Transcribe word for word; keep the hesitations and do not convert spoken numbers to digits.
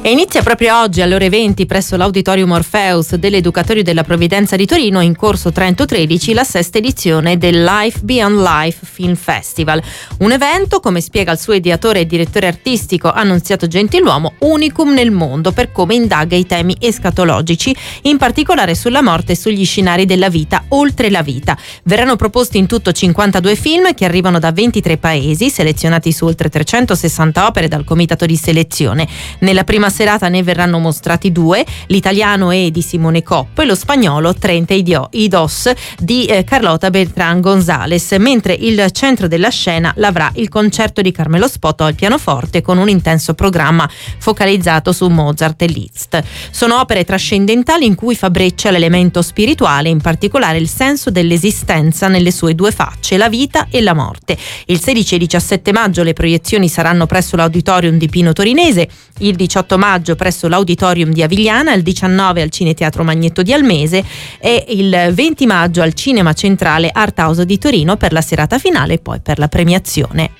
E inizia proprio oggi alle ore venti presso l'Auditorium Orpheus dell'Educatorio della Provvidenza di Torino, in corso Trento tredici, la sesta edizione del Life Beyond Life Film Festival. Un evento, come spiega il suo ideatore e direttore artistico Annunziato Gentiluomo, unicum nel mondo per come indaga i temi escatologici, in particolare sulla morte e sugli scenari della vita oltre la vita. Verranno proposti in tutto cinquantadue film che arrivano da ventitré paesi, selezionati su oltre trecentosessanta opere dal comitato di selezione. Nella prima serata ne verranno mostrati due, l'italiano è di Simone Coppo e lo spagnolo Treinta y dos di eh, Carlota Beltrán González, mentre il centro della scena l'avrà il concerto di Carmelo Spoto al pianoforte con un intenso programma focalizzato su Mozart e Liszt. Sono opere trascendentali in cui fa breccia l'elemento spirituale, in particolare il senso dell'esistenza nelle sue due facce, la vita e la morte. Il sedici e diciassette maggio le proiezioni saranno presso l'Auditorium di Pino Torinese, il diciotto maggio presso l'Auditorium di Avigliana, il diciannove al Cineteatro Magnetto di Almese e il venti maggio al Cinema Centrale Art House di Torino per la serata finale e poi per la premiazione.